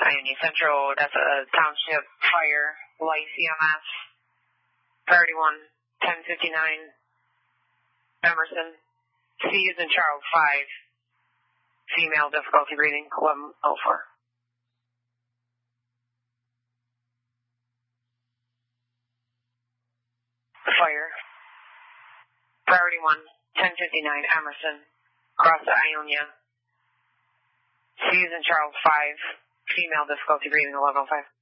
Ionia Central, Odessa Township Fire, Light EMS, Priority 1, 1059, Emerson, C is in Charles 5, female, difficulty breathing, 1104. Fire, Priority 1, 1059, Emerson, across the Ionia, C is in Charles 5, female, difficulty breathing, 1105.